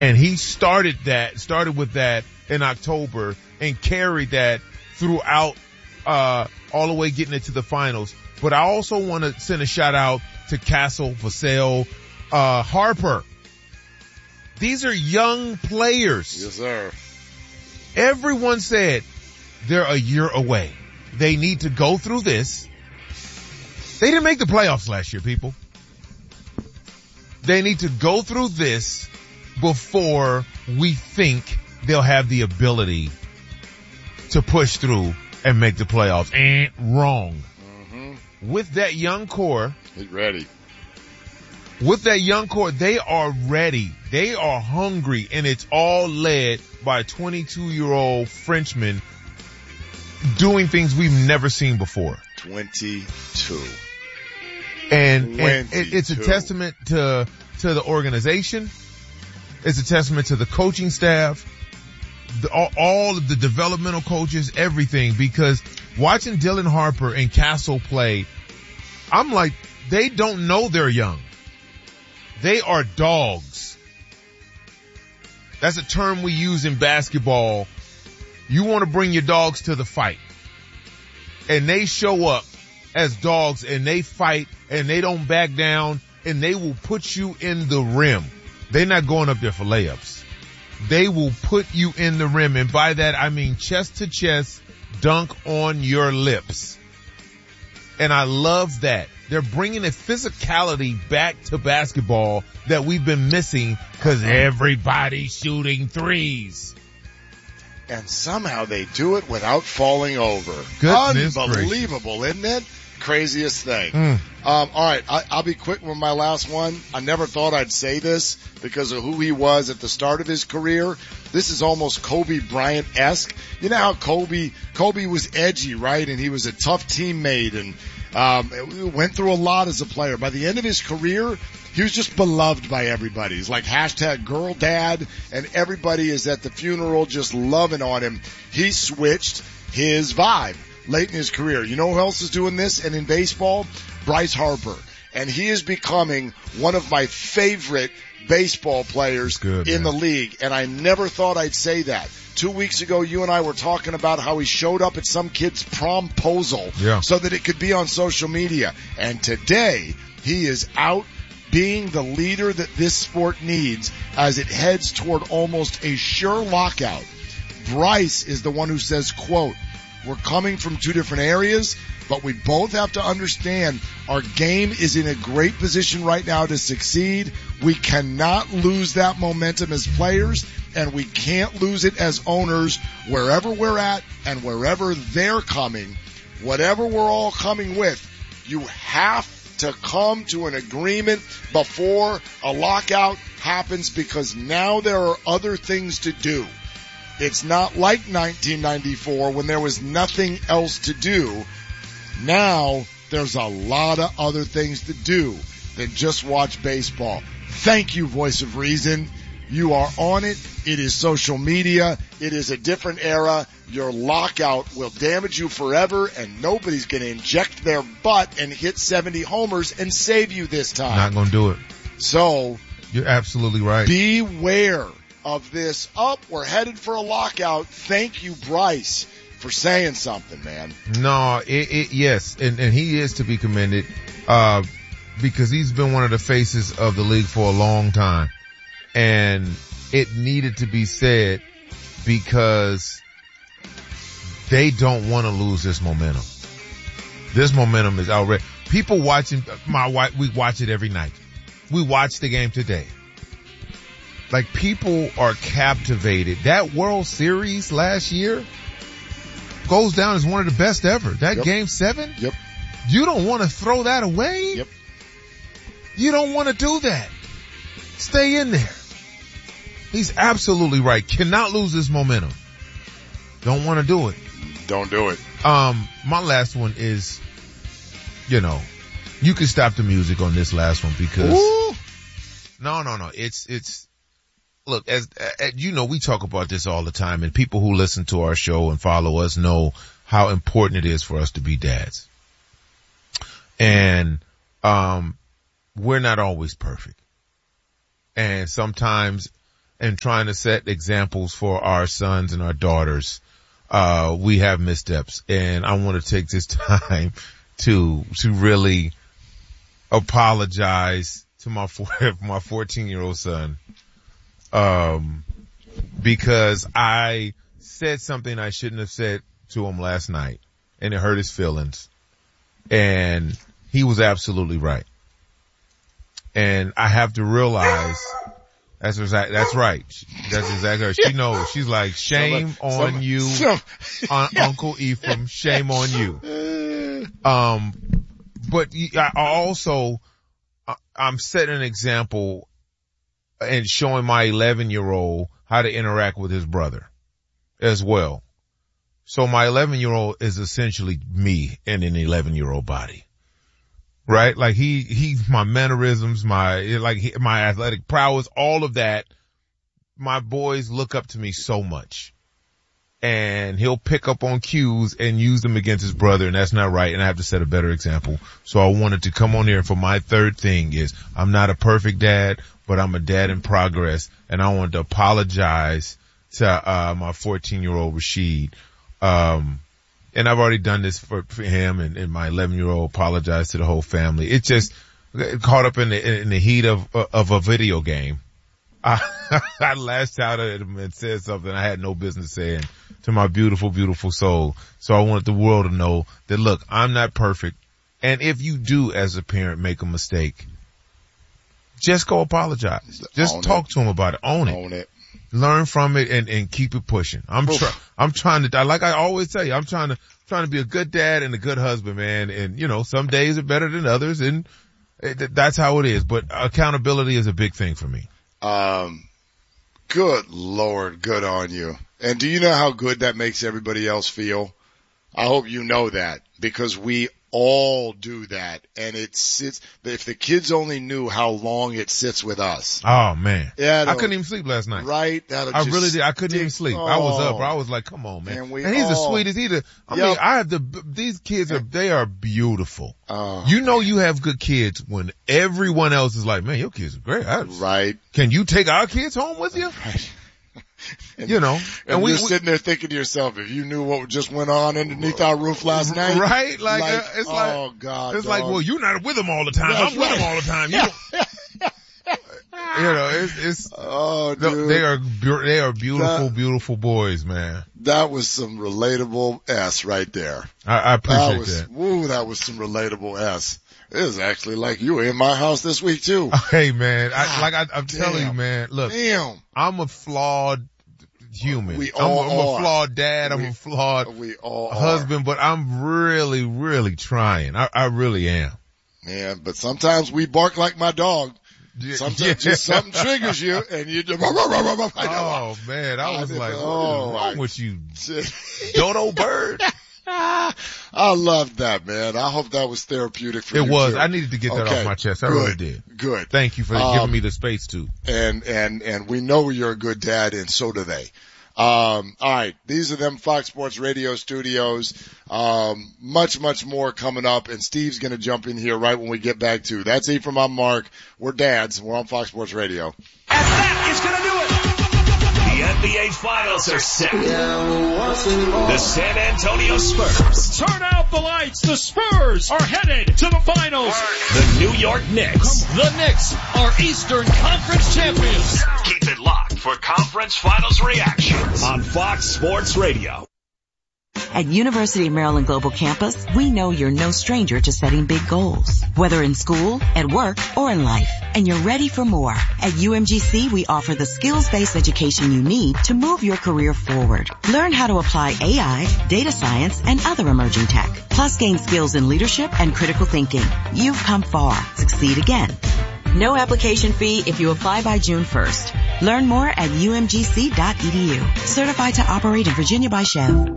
And he started with that in October and carried that throughout, all the way getting it to the finals. But I also want to send a shout out to Castle, Vassell, Harper. These are young players. Yes, sir. Everyone said they're a year away. They need to go through this. They didn't make the playoffs last year, people. They need to go through this before we think they'll have the ability to push through and make the playoffs. Wrong. Mm-hmm. With that young core. Get ready. With that young core, they are ready. They are hungry, and it's all led by a 22-year-old Frenchman doing things we've never seen before. 22. And it's a testament to the organization. It's a testament to the coaching staff, all of the developmental coaches, everything, because watching Dylan Harper and Castle play, I'm like, they don't know they're young. They are dogs. That's a term we use in basketball. You want to bring your dogs to the fight. And they show up as dogs and they fight and they don't back down and they will put you in the rim. They're not going up there for layups. They will put you in the rim. And by that, I mean chest to chest, dunk on your lips. And I love that. They're bringing a physicality back to basketball that we've been missing because everybody's shooting threes. And somehow they do it without falling over. Goodness Unbelievable, gracious. Isn't it? Craziest thing. All right, I'll be quick with my last one. I never thought I'd say this because of who he was at the start of his career. This is almost Kobe Bryant-esque. You know how Kobe was edgy, right? And he was a tough teammate and went through a lot as a player. By the end of his career, he was just beloved by everybody. He's like hashtag girl dad, and everybody is at the funeral just loving on him. He switched his vibe late in his career. You know who else is doing this? And in baseball, Bryce Harper. And he is becoming one of my favorite baseball players in the league. And I never thought I'd say that. 2 weeks ago, you and I were talking about how he showed up at some kid's promposal so that it could be on social media. And today, he is out being the leader that this sport needs as it heads toward almost a sure lockout. Bryce is the one who says, quote, "We're coming from two different areas, but we both have to understand our game is in a great position right now to succeed. We cannot lose that momentum as players, and we can't lose it as owners wherever we're at and wherever they're coming. Whatever we're all coming with, you have to come to an agreement before a lockout happens because now there are other things to do. It's not like 1994 when there was nothing else to do. Now there's a lot of other things to do than just watch baseball." Thank you, Voice of Reason. You are on it. It is social media. It is a different era. Your lockout will damage you forever, and nobody's going to inject their butt and hit 70 homers and save you this time. Not going to do it. So you're absolutely right. Beware of this. We're headed for a lockout. Thank you, Bryce, for saying something, man. No, yes, and he is to be commended, because he's been one of the faces of the league for a long time. And it needed to be said because they don't want to lose this momentum. This momentum is outrageous. People watching, my wife, we watch it every night. We watch the game today. Like, people are captivated. That World Series last year goes down as one of the best ever. That Game 7? Yep. You don't want to throw that away? Yep. You don't want to do that. Stay in there. He's absolutely right. Cannot lose this momentum. Don't want to do it. Don't do it. My last one is, you can stop the music on this last one because no. It's look, as we talk about this all the time, and people who listen to our show and follow us know how important it is for us to be dads. And we're not always perfect. And sometimes, and trying to set examples for our sons and our daughters, we have missteps. And I want to take this time to really apologize to my 14-year-old son, because I said something I shouldn't have said to him last night, and it hurt his feelings. And he was absolutely right. And I have to realize that's right. That's exactly her. She knows. She's like, shame on you, Uncle Ephraim, shame on you. But I'm setting an example and showing my 11-year-old how to interact with his brother as well. So my 11-year-old is essentially me in an 11-year-old body. Right? Like he's my mannerisms, my athletic prowess, all of that. My boys look up to me so much. And he'll pick up on cues and use them against his brother, and that's not right, and I have to set a better example. So I wanted to come on here, and for my third thing is, I'm not a perfect dad, but I'm a dad in progress, and I wanted to apologize to my 14-year-old Rashid. And I've already done this for him, and my 11-year-old apologized to the whole family. It just caught up in the heat of a video game. I lashed out at him and said something I had no business saying to my beautiful, beautiful soul. So I wanted the world to know that, look, I'm not perfect. And if you do, as a parent, make a mistake, just go apologize. Just talk to him about it. Own it. Learn from it and keep it pushing. I'm trying to, like I always say, I'm trying to be a good dad and a good husband, man. And, some days are better than others, and that's how it is. But accountability is a big thing for me. Good Lord, good on you. And do you know how good that makes everybody else feel? I hope you know that, because we all do that, and it sits. If the kids only knew how long it sits with us. Oh man, yeah, I couldn't even sleep last night. Right, I really did. I couldn't even sleep. I was up. I was like, "Come on, man!" And he's the sweetest. These kids are beautiful. You have good kids when everyone else is like, "Man, your kids are great." Right? Can you take our kids home with you? Right. And you're sitting there thinking to yourself, if you knew what just went on underneath our roof last night. Right? Oh God. It's like, well, you're not with them all the time. I'm with them all the time. Dude. They are beautiful, beautiful boys, man. That was some relatable S right there. I appreciate that. Woo, that was some relatable S. It is actually like you were in my house this week too. Hey man, I'm telling you, man, look, I'm a flawed human. I'm a flawed dad. I'm a flawed husband, but I'm really, really trying. I really am. Yeah, but sometimes we bark like my dog. Sometimes just something triggers you and you just, oh man, I was like, what is wrong with you, dodo bird? I loved that, man. I hope that was therapeutic for you. It was. Too. I needed to get that off my chest. I really did. Good. Thank you for giving me the space to. And we know you're a good dad, and so do they. All right. These are them Fox Sports Radio studios. Much more coming up, and Steve's going to jump in here right when we get back to. That's Ephraim, I'm Mark. We're dads. We're on Fox Sports Radio. And that is going to do it. The NBA Finals are set. The San Antonio Spurs. Turn out the lights. The Spurs are headed to the finals. The New York Knicks. The Knicks are Eastern Conference champions. Keep it locked for Conference Finals reactions on Fox Sports Radio. At University of Maryland Global Campus, we know you're no stranger to setting big goals, whether in school, at work, or in life, and you're ready for more. At UMGC, we offer the skills-based education you need to move your career forward. Learn how to apply AI, data science, and other emerging tech, plus gain skills in leadership and critical thinking. You've come far. Succeed again. No application fee if you apply by June 1st. Learn more at umgc.edu. Certified to operate in Virginia by Chev.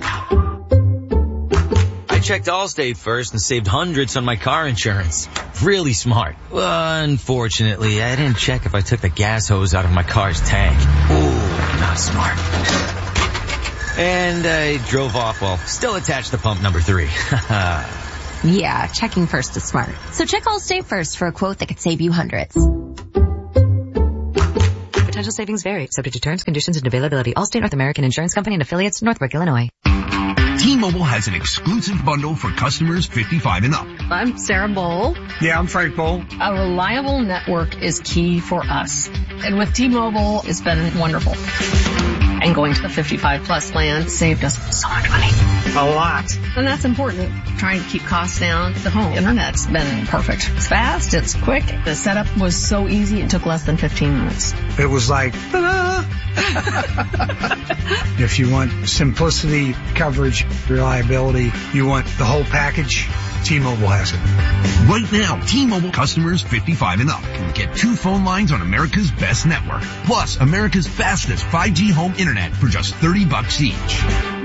I checked Allstate first and saved hundreds on my car insurance. Really smart. Unfortunately, I didn't check if I took the gas hose out of my car's tank. Ooh, not smart. And I drove off while still attached to pump number 3. Yeah, checking first is smart. So check Allstate first for a quote that could save you hundreds. Potential savings vary, subject to terms, conditions, and availability. Allstate North American Insurance Company and affiliates, Northbrook, Illinois. T-Mobile has an exclusive bundle for customers 55 and up. I'm Sarah Bowl. Yeah, I'm Frank Bowl. A reliable network is key for us. And with T-Mobile, it's been wonderful. And going to the 55 plus plan saved us so much money. A lot. And that's important. Trying to keep costs down. The home internet's been perfect. It's fast, it's quick. The setup was so easy, it took less than 15 minutes. It was like, ta-da! If you want simplicity, coverage, reliability, you want the whole package, T-Mobile has it. Right now, T-Mobile customers 55 and up can get 2 phone lines on America's best network, plus America's fastest 5G home internet for just $30 each.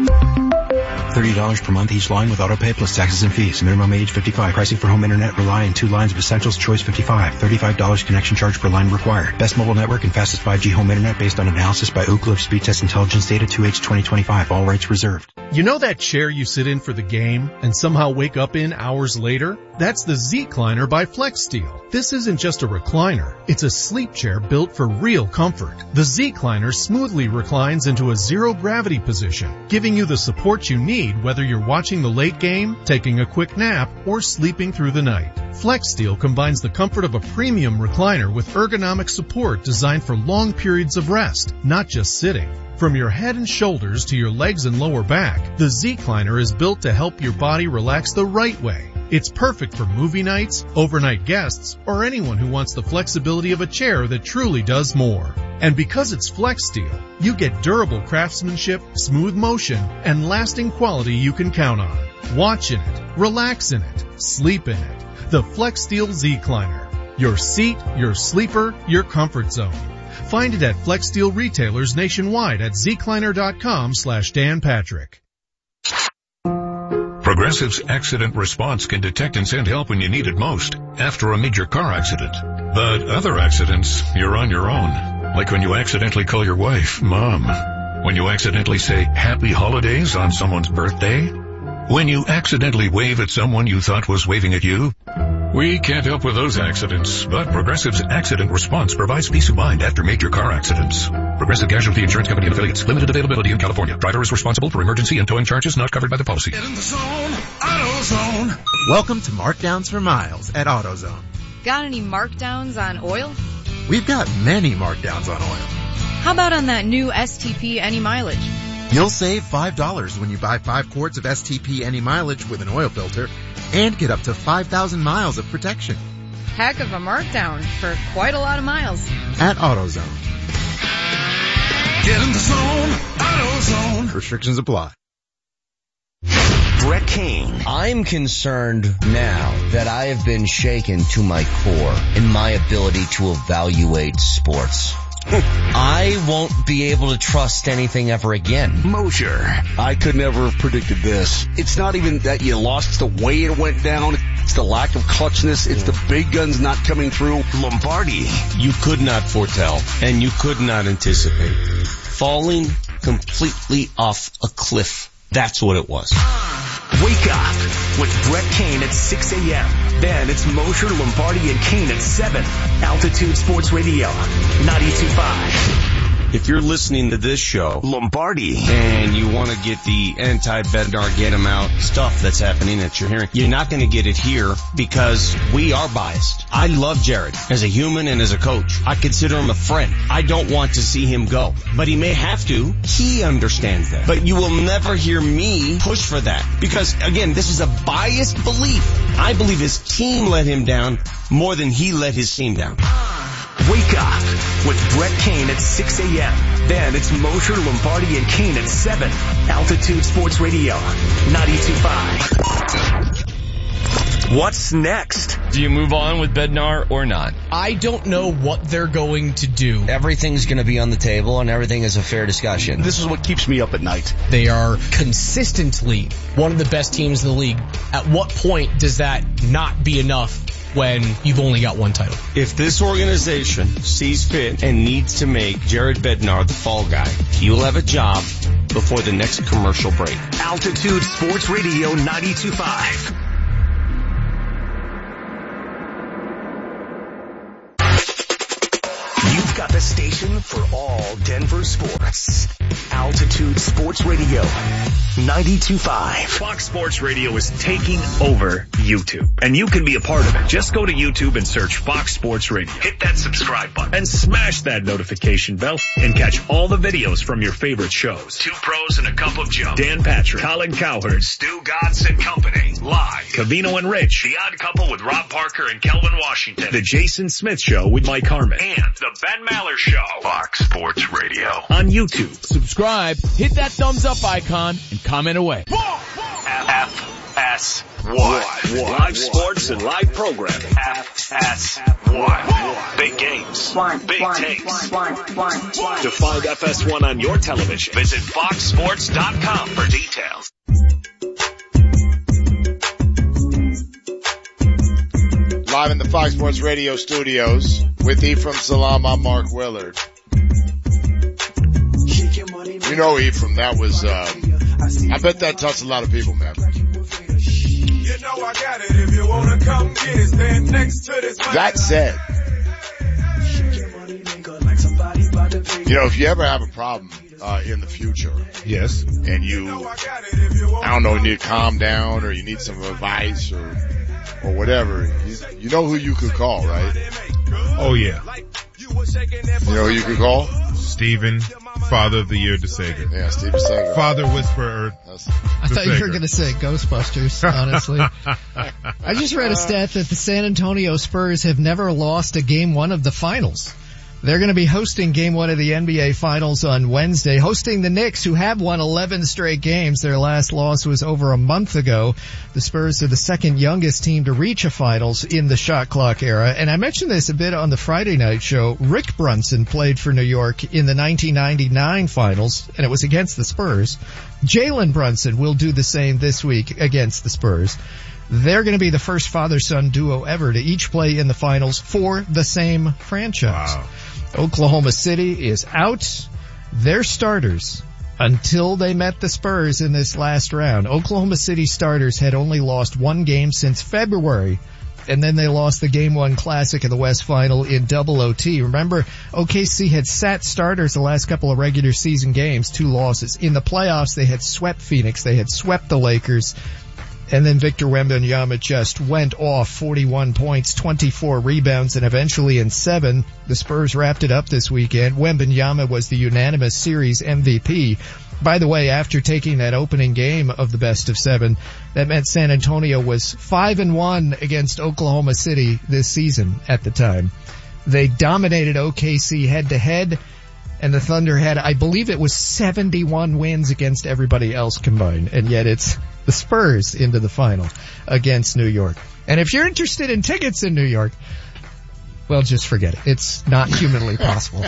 $30 per month each line with auto pay plus taxes and fees. Minimum age 55. Pricing for home internet rely on 2 lines of essentials. Choice 55. $35 connection charge per line required. Best mobile network and fastest 5G home internet based on analysis by Ookla of Speed Test Intelligence data 2H 2025. All rights reserved. You know that chair you sit in for the game and somehow wake up in hours later? That's the Z-Cliner by FlexSteel. This isn't just a recliner. It's a sleep chair built for real comfort. The Z-Cliner smoothly reclines into a zero-gravity position, giving you the support you need whether you're watching the late game, taking a quick nap, or sleeping through the night. FlexSteel combines the comfort of a premium recliner with ergonomic support designed for long periods of rest, not just sitting. From your head and shoulders to your legs and lower back, the Z-Cliner is built to help your body relax the right way. It's perfect for movie nights, overnight guests, or anyone who wants the flexibility of a chair that truly does more. And because it's FlexSteel, you get durable craftsmanship, smooth motion, and lasting quality you can count on. Watch in it, relax in it, sleep in it. The FlexSteel Z-Cliner. Your seat, your sleeper, your comfort zone. Find it at FlexSteel retailers nationwide at zcliner.com/Dan Patrick. Progressive's Accident Response can detect and send help when you need it most after a major car accident. But other accidents, you're on your own. Like when you accidentally call your wife Mom. When you accidentally say Happy Holidays on someone's birthday. When you accidentally wave at someone you thought was waving at you. We can't help with those accidents, but Progressive's Accident Response provides peace of mind after major car accidents. Progressive Casualty Insurance Company and affiliates. Limited availability in California. Driver is responsible for emergency and towing charges not covered by the policy. Get in the zone, AutoZone. Welcome to Markdowns for Miles at AutoZone. Got any markdowns on oil? We've got many markdowns on oil. How about on that new STP Any Mileage? You'll save $5 when you buy 5 quarts of STP Any Mileage with an oil filter and get up to 5,000 miles of protection. Heck of a markdown for quite a lot of miles. At AutoZone. Get in the zone, AutoZone. Restrictions apply. Brett Kane. I'm concerned now that I have been shaken to my core in my ability to evaluate sports. I won't be able to trust anything ever again. Mosher. I could never have predicted this. It's not even that you lost, it's the way it went down. It's the lack of clutchness. It's the big guns not coming through. Lombardi. You could not foretell, and you could not anticipate. Falling completely off a cliff. That's what it was. Wake up with Brett Kane at 6 a.m. Then it's Mosher, Lombardi, and Kane at 7. Altitude Sports Radio, 92.5. If you're listening to this show, Lombardi, and you want to get the anti-Bednar, get him out stuff that's happening that you're hearing, you're not going to get it here because we are biased. I love Jared as a human and as a coach. I consider him a friend. I don't want to see him go, but he may have to. He understands that. But you will never hear me push for that because, again, this is a biased belief. I believe his team let him down more than he let his team down. Wake up with Brett Kane at 6 a.m. Then it's Mosher, Lombardi, and Kane at 7. Altitude Sports Radio, 92.5. What's next? Do you move on with Bednar or not? I don't know what they're going to do. Everything's going to be on the table and everything is a fair discussion. This is what keeps me up at night. They are consistently one of the best teams in the league. At what point does that not be enough when you've only got one title? If this organization sees fit and needs to make Jared Bednar the fall guy, he will have a job before the next commercial break. Altitude Sports Radio 92.5. You've got the station for all Denver sports. Altitude Sports Radio, 92.5. Fox Sports Radio is taking over YouTube, and you can be a part of it. Just go to YouTube and search Fox Sports Radio. Hit that subscribe button and smash that notification bell and catch all the videos from your favorite shows. Two Pros and a Cup of Joe. Dan Patrick, Colin Cowherd, Stu Godson and Company. Live. Cavino and Rich. The Odd Couple with Rob Parker and Kelvin Washington. The Jason Smith Show with Mike Harmon. And the Ben Maller Show. Fox Sports Radio. On YouTube. Subscribe, hit that thumbs up icon, and comment away. FS1. Live sports and live programming. FS1. Big games. Big takes. To find FS1 on your television, visit foxsports.com for details. Live in the Fox Sports Radio studios with Ephraim Salam, I'm Mark Willard. You know, Ephraim, that was, I bet that touched a lot of people, man. That said, you know, if you ever have a problem, in the future. Yes. And you, I don't know, need to calm down or you need some advice or whatever, you know who you could call, right? Oh, yeah. You know who you could call? Stephen, Father of the Year DeSager. Yeah, Steve DeSager. Father Whisperer. I thought you were going to say Ghostbusters, honestly. I just read a stat that the San Antonio Spurs have never lost a Game 1 of the finals. They're going to be hosting Game 1 of the NBA Finals on Wednesday, hosting the Knicks, who have won 11 straight games. Their last loss was over a month ago. The Spurs are the second youngest team to reach a finals in the shot clock era. And I mentioned this a bit on the Friday night show. Rick Brunson played for New York in the 1999 finals, and it was against the Spurs. Jalen Brunson will do the same this week against the Spurs. They're going to be the first father-son duo ever to each play in the finals for the same franchise. Wow. Oklahoma City is out. Their starters, until they met the Spurs in this last round, Oklahoma City starters had only lost one game since February, and then they lost the Game 1 Classic of the West Final in double OT. Remember, OKC had sat starters the last couple of regular season games, 2 losses. In the playoffs, they had swept Phoenix. They had swept the Lakers. And then Victor Wembanyama just went off, 41 points, 24 rebounds, and eventually in 7, the Spurs wrapped it up this weekend. Wembanyama was the unanimous series MVP. By the way, after taking that opening game of the best of 7, that meant San Antonio was 5-1 against Oklahoma City this season at the time. They dominated OKC head-to-head, and the Thunder had, I believe it was 71 wins against everybody else combined, and yet it's the Spurs into the final against New York. And if you're interested in tickets in New York, well, just forget it. It's not humanly possible.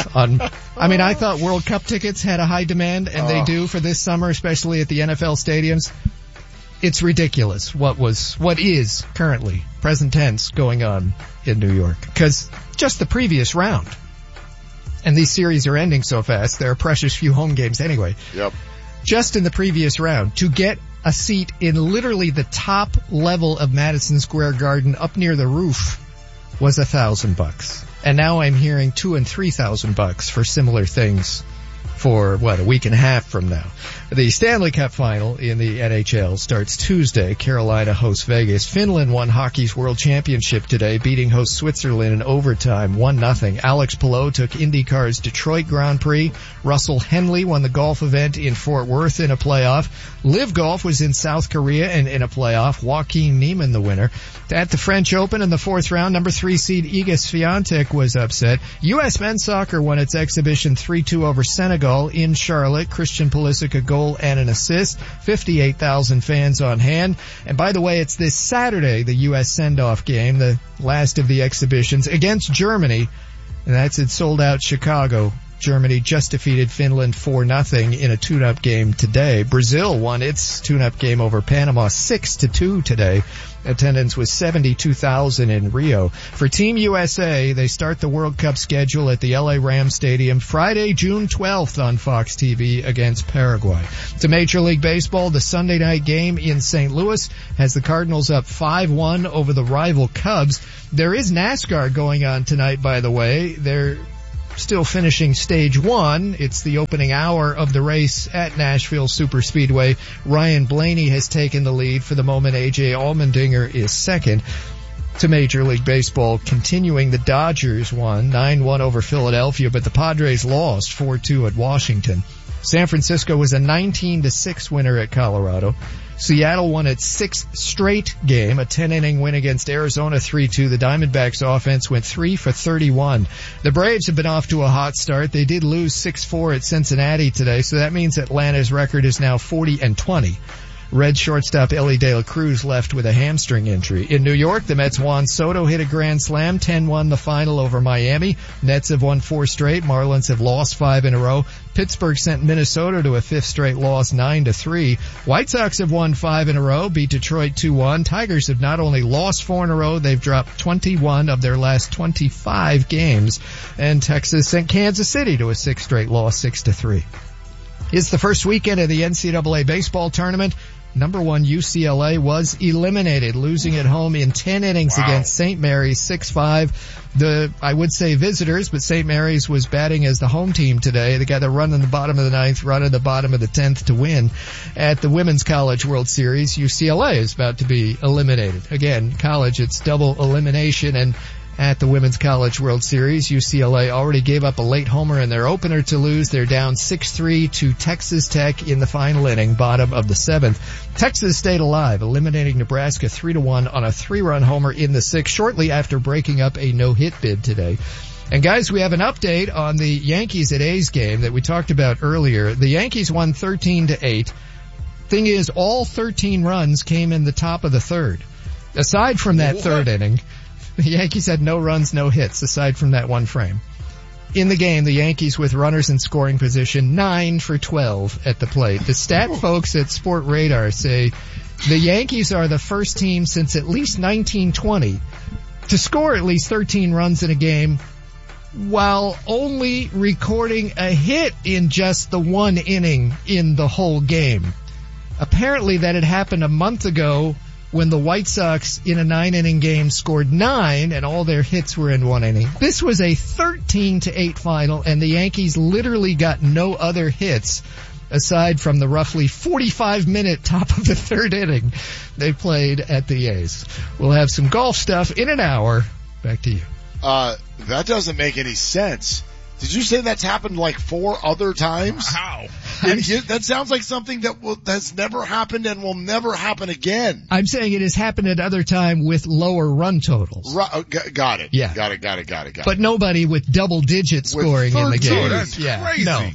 I thought World Cup tickets had a high demand, and they do for this summer, especially at the NFL stadiums. It's ridiculous what is currently, present tense, going on in New York. Because just the previous round, and these series are ending so fast, there are precious few home games anyway. Yep. Just in the previous round, to get a seat in literally the top level of Madison Square Garden up near the roof was $1,000. And now I'm hearing $2,000 and $3,000 for similar things for, a week and a half from now. The Stanley Cup final in the NHL starts Tuesday. Carolina hosts Vegas. Finland won hockey's world championship today, beating host Switzerland in overtime 1-0. Alex Palou took IndyCar's Detroit Grand Prix. Russell Henley won the golf event in Fort Worth in a playoff. Live Golf was in South Korea and in a playoff. Joaquin Niemann the winner. At the French Open in the 4th round, number 3 seed Iga Swiatek was upset. U.S. men's soccer won its exhibition 3-2 over Senegal in Charlotte. Christian Pulisic a goal and an assist. 58,000 fans on hand. And by the way, it's this Saturday, the U.S. send-off game, the last of the exhibitions against Germany. And that's it, sold out Chicago. Germany just defeated Finland 4-0 in a tune-up game today. Brazil won its tune-up game over Panama 6-2 today. Attendance was 72,000 in Rio. For Team USA, they start the World Cup schedule at the LA Rams Stadium Friday, June 12th on Fox TV against Paraguay. To Major League Baseball, the Sunday night game in St. Louis has the Cardinals up 5-1 over the rival Cubs. There is NASCAR going on tonight, by the way. They're still finishing stage 1. It's the opening hour of the race at Nashville Superspeedway. Ryan Blaney has taken the lead. For the moment, A.J. Allmendinger is second. To Major League Baseball, continuing, the Dodgers won 9-1 over Philadelphia, but the Padres lost 4-2 at Washington. San Francisco was a 19-6 winner at Colorado. Seattle won its 6th straight game, a 10-inning win against Arizona 3-2. The Diamondbacks offense went 3 for 31. The Braves have been off to a hot start. They did lose 6-4 at Cincinnati today, so that means Atlanta's record is now 40-20. Red shortstop Ellie De La Cruz left with a hamstring injury. In New York, the Mets' Juan Soto hit a grand slam, 10-1 the final over Miami. Nets have won 4 straight. Marlins have lost 5 in a row. Pittsburgh sent Minnesota to a 5th straight loss, 9-3. White Sox have won 5 in a row, beat Detroit 2-1. Tigers have not only lost 4 in a row, they've dropped 21 of their last 25 games. And Texas sent Kansas City to a 6th straight loss, 6-3. It's the first weekend of the NCAA baseball tournament. Number 1 UCLA was eliminated, losing at home in 10 innings against St. Mary's 6-5. I would say visitors, but St. Mary's was batting as the home team today. They got a run in the bottom of the 9th, run in the bottom of the 10th to win. At the Women's College World Series, UCLA is about to be eliminated. Again, college, it's double elimination, and at the Women's College World Series, UCLA already gave up a late homer in their opener to lose. They're down 6-3 to Texas Tech in the final inning, bottom of the 7th. Texas stayed alive, eliminating Nebraska 3-1 on a 3-run homer in the 6th, shortly after breaking up a no-hit bid today. And guys, we have an update on the Yankees at A's game that we talked about earlier. The Yankees won 13-8. Thing is, all 13 runs came in the top of the 3rd. Aside from that 3rd inning, the Yankees had no runs, no hits, aside from that one frame. In the game, the Yankees with runners in scoring position, 9 for 12 at the plate. The stat folks at Sport Radar say the Yankees are the first team since at least 1920 to score at least 13 runs in a game while only recording a hit in just the 1 inning in the whole game. Apparently that had happened a month ago when the White Sox in a 9-inning game scored 9 and all their hits were in 1 inning. This was a 13-8 final, and the Yankees literally got no other hits aside from the roughly 45-minute top of the 3rd inning they played at the A's. We'll have some golf stuff in an hour. Back to you. That doesn't make any sense. Did you say that's happened like 4 other times? How? That sounds like something that has never happened and will never happen again. I'm saying it has happened at other time with lower run totals. Got it. Yeah. Got it. But nobody with double-digit scoring in the game. That's crazy. No.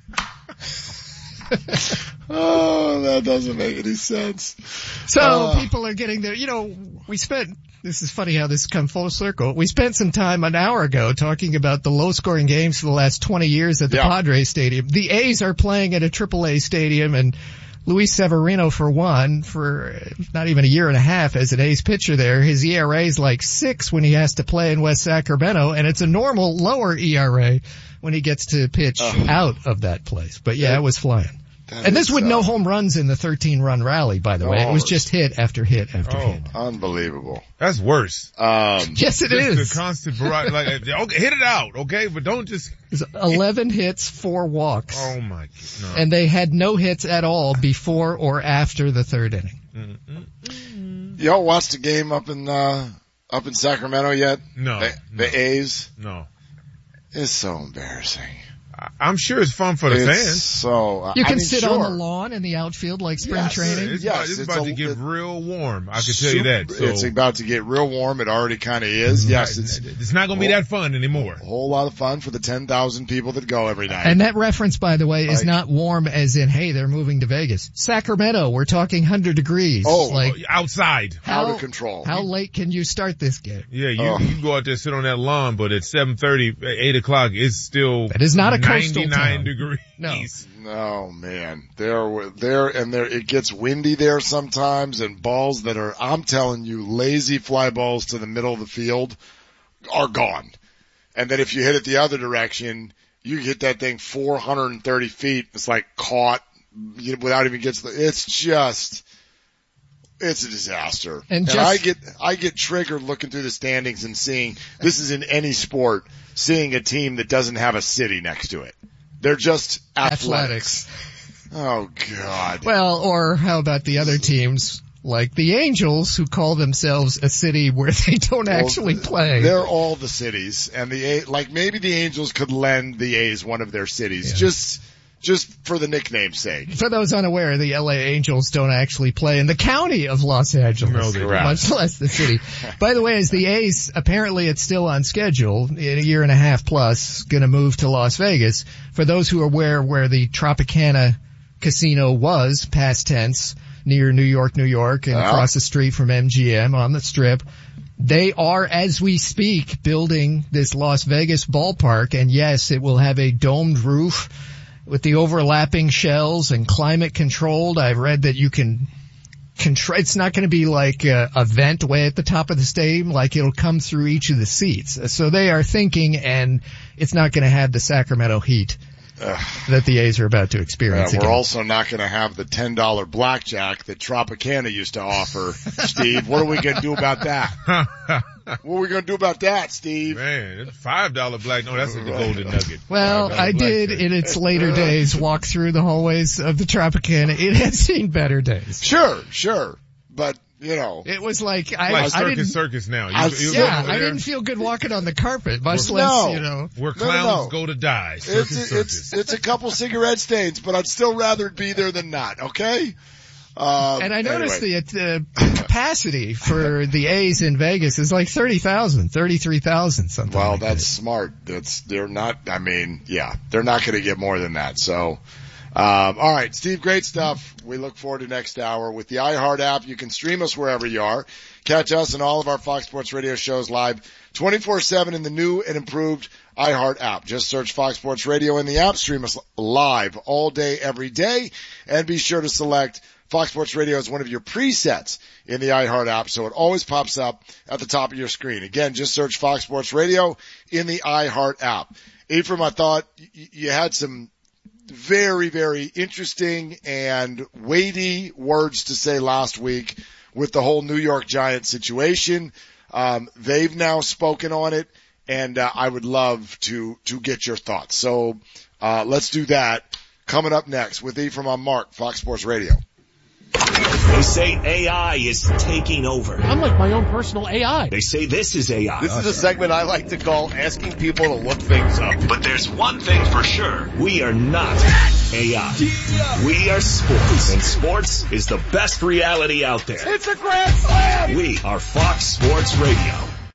Oh, that doesn't make any sense. So people are getting there. This is funny how this come full circle. We spent some time an hour ago talking about the low-scoring games for the last 20 years at the Padres Stadium. The A's are playing at a AAA stadium, and Luis Severino, for one, for not even a year and a half as an A's pitcher there, his ERA is like 6 when he has to play in West Sacramento, and it's a normal lower ERA when he gets to pitch out of that place. But yeah, it was flying. And this with no home runs in the 13-run rally, by the way. It was just hit after hit after hit. Unbelievable. That's worse. Yes, it is. The constant variety. Okay, hit it out, okay? But don't just... 11 hits, 4 walks. Oh, my God. And they had no hits at all before or after the 3rd inning. Y'all watched the game up in Sacramento yet? No. The A's? No. It's so embarrassing. I'm sure it's fun for the fans. So you can sit on the lawn in the outfield like spring training. It's about to get real warm. I can tell you that. So. It's about to get real warm. It already kind of is. Yes, it's not going to be that fun anymore. A whole lot of fun for the 10,000 people that go every night. And that reference, by the way, is not warm as in, hey, they're moving to Vegas. Sacramento, we're talking 100 degrees. Outside. Out of control. How late can you start this game? Yeah, you go out there, sit on that lawn, but at 7:30, 8 o'clock, it's still that is not a 99 degrees. No, man. It gets windy there sometimes, and balls that are, I'm telling you, lazy fly balls to the middle of the field are gone. And then if you hit it the other direction, you hit that thing 430 feet. It's like caught without even getting it's just, It's a disaster. And I get triggered looking through the standings and seeing, this is in any sport, seeing a team that doesn't have a city next to it. They're just athletics. Oh, God. Well, or how about the other teams, like the Angels, who call themselves a city where they don't actually play? They're all the cities. And maybe the Angels could lend the A's one of their cities. Yeah. Just for the nickname's sake. For those unaware, the LA Angels don't actually play in the county of Los Angeles, much less the city. By the way, as the A's, apparently it's still on schedule in a year and a half plus, going to move to Las Vegas. For those who are aware where the Tropicana Casino was, past tense, near New York, and across the street from MGM on the Strip, they are, as we speak, building this Las Vegas ballpark, and yes, it will have a domed roof with the overlapping shells and climate controlled. I've read that you can control, it's not going to be like a vent way at the top of the stadium, like it'll come through each of the seats. So they are thinking, and it's not going to have the Sacramento heat that the A's are about to experience. We're also not going to have the $10 blackjack that Tropicana used to offer, Steve. What are we going to do about that? What are we going to do about that, Steve? Man, it's $5 black. No, that's the Golden Nugget. Well, I did in its later days walk through the hallways of the Tropicana. It has seen better days. Sure. But, you know. It was like circus now. I didn't feel good walking on the carpet, much less, you know. Where clowns go to die. Circus. It's a couple cigarette stains, but I'd still rather be there than not, okay? And I noticed the capacity for the A's in Vegas is like 30,000, 33,000, something. Well, like that's smart. They're not going to get more than that. So, all right, Steve, great stuff. We look forward to next hour with the iHeart app. You can stream us wherever you are. Catch us and all of our Fox Sports Radio shows live 24/7 in the new and improved iHeart app. Just search Fox Sports Radio in the app. Stream us live all day, every day, and be sure to select Fox Sports Radio is one of your presets in the iHeart app, so it always pops up at the top of your screen. Again, just search Fox Sports Radio in the iHeart app. Ephraim, I thought you had some very, very interesting and weighty words to say last week with the whole New York Giants situation. They've now spoken on it, and I would love to get your thoughts. So let's do that coming up next with Ephraim on Mark, Fox Sports Radio. They say AI is taking over. I'm like my own personal AI. They say this is AI. This is a segment I like to call asking people to look things up. But there's one thing for sure. We are not AI. We are sports. And sports is the best reality out there. It's a grand slam! We are Fox Sports Radio.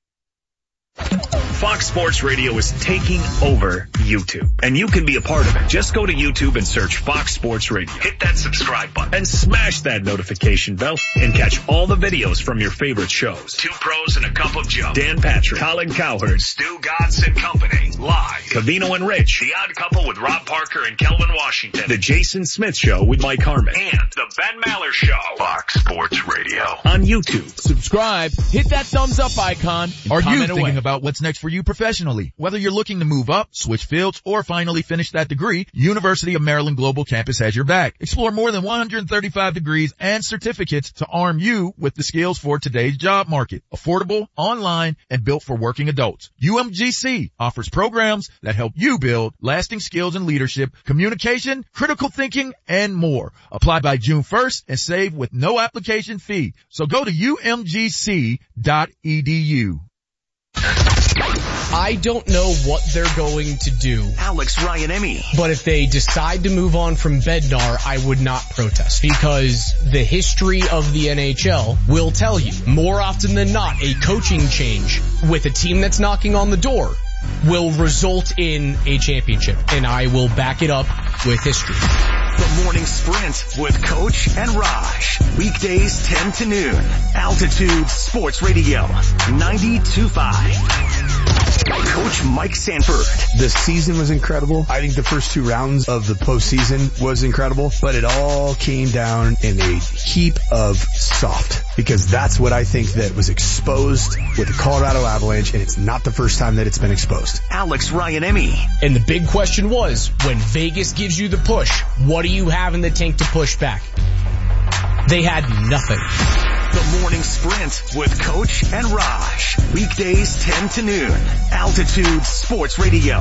Fox Sports Radio is taking over YouTube, and you can be a part of it. Just go to YouTube and search Fox Sports Radio. Hit that subscribe button and smash that notification bell and catch all the videos from your favorite shows. Two Pros and a Cup of Joe. Dan Patrick, Colin Cowherd, Stu Godson Company, live. Covino and Rich, The Odd Couple with Rob Parker and Kelvin Washington. The Jason Smith Show with Mike Harmon. And The Ben Maller Show. Fox Sports Radio. On YouTube. Subscribe, hit that thumbs up icon, and Are you comment thinking away. about what's next for you professionally? Whether you're looking to move up, switch fields, or finally finish that degree, University of Maryland Global Campus has your back. Explore more than 135 degrees and certificates to arm you with the skills for today's job market. Affordable, online, and built for working adults. UMGC offers programs that help you build lasting skills in leadership, communication, critical thinking, and more. Apply by June 1st and save with no application fee. So go to umgc.edu. I don't know what they're going to do. Alex Ryan-Emmy. But if they decide to move on from Bednar, I would not protest, because the history of the NHL will tell you more often than not a coaching change with a team that's knocking on the door will result in a championship, and I will back it up with history. The Morning Sprint with Coach and Raj. Weekdays 10 to noon. Altitude Sports Radio 92.5. Coach Mike Sanford. The season was incredible. I think the first two rounds of the postseason was incredible, but it all came down in a heap of soft, because that's what I think that was exposed with the Colorado Avalanche, and it's not the first time that it's been exposed. Alex Ryan-Emmy. And the big question was, when Vegas gives you the push, what do you have in the tank to push back? They had nothing. The Morning Sprint with Coach and Raj. Weekdays 10 to noon. Altitude Sports Radio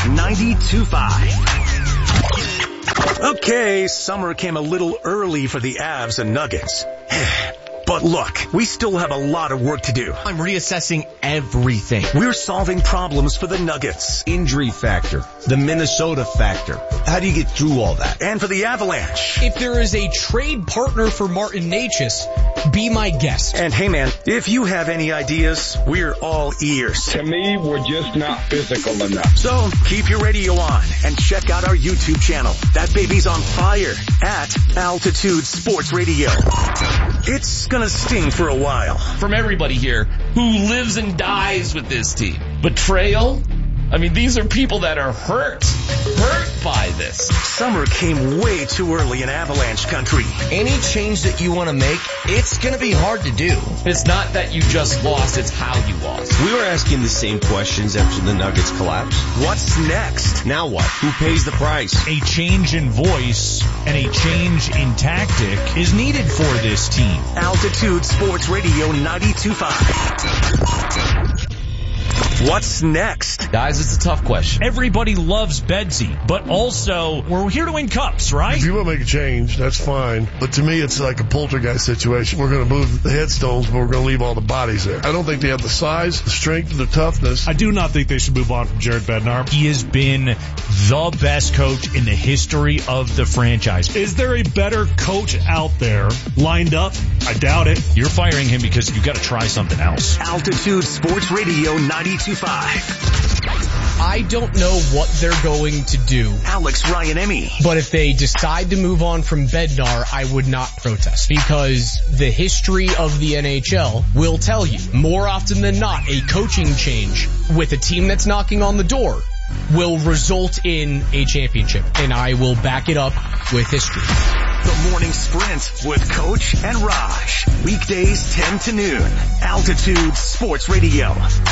92.5. Okay, summer came a little early for the Avs and Nuggets. But look, we still have a lot of work to do. I'm reassessing everything. We're solving problems for the Nuggets. Injury factor. The Minnesota factor. How do you get through all that? And for the Avalanche. If there is a trade partner for Martin Necas, be my guest. And hey man, if you have any ideas, we're all ears. To me, we're just not physical enough. So keep your radio on and check out our YouTube channel. That baby's on fire at Altitude Sports Radio. It's gonna sting for a while. From everybody here who lives and dies with this team. Betrayal? I mean, these are people that are hurt by this. Summer came way too early in Avalanche country. Any change that you want to make, it's going to be hard to do. It's not that you just lost, it's how you lost. We were asking the same questions after the Nuggets collapsed. What's next? Now what? Who pays the price? A change in voice and a change in tactic is needed for this team. Altitude Sports Radio 92.5. What's next? Guys, it's a tough question. Everybody loves Bedsy, but also we're here to win cups, right? If you want to make a change, that's fine. But to me, it's like a poltergeist situation. We're going to move the headstones, but we're going to leave all the bodies there. I don't think they have the size, the strength, the toughness. I do not think they should move on from Jared Bednar. He has been the best coach in the history of the franchise. Is there a better coach out there lined up? I doubt it. You're firing him because you got to try something else. Altitude Sports Radio 92.5. I don't know what they're going to do. Alex Ryan-Emmy. But if they decide to move on from Bednar, I would not protest because the history of the NHL will tell you more often than not a coaching change with a team that's knocking on the door will result in a championship, and I will back it up with history. The Morning Sprint with Coach and Raj. Weekdays 10 to noon. Altitude Sports Radio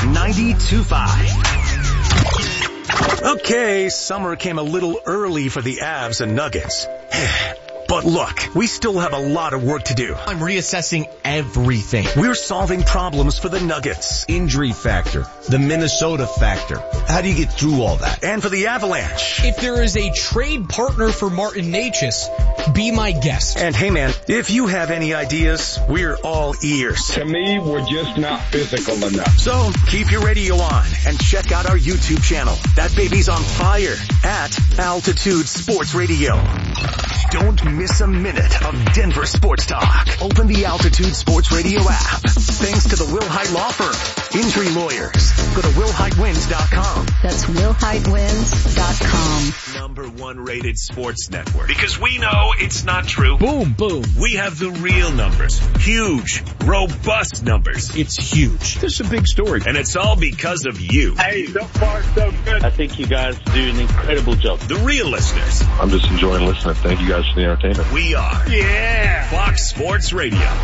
92.5. Okay, summer came a little early for the Avs and Nuggets. But look, we still have a lot of work to do. I'm reassessing everything. We're solving problems for the Nuggets. Injury factor. The Minnesota factor. How do you get through all that? And for the Avalanche. If there is a trade partner for Martin Necas, be my guest. And hey man, if you have any ideas, we're all ears. To me, we're just not physical enough. So keep your radio on and check out our YouTube channel. That baby's on fire at Altitude Sports Radio. Don't miss a minute of Denver sports talk. Open the Altitude Sports Radio app. Thanks to the Will Hite Law Firm. Injury lawyers. Go to WillHiteWins.com. That's WillHiteWins.com. #1 rated sports network. Because we know it's not true. Boom, boom. We have the real numbers. Huge, robust numbers. It's huge. This is a big story. And it's all because of you. Hey, so far so good. I think you guys do an incredible job. The real listeners. I'm just enjoying listening. Thank you guys for the entertainment. We are. Yeah. Fox Sports Radio.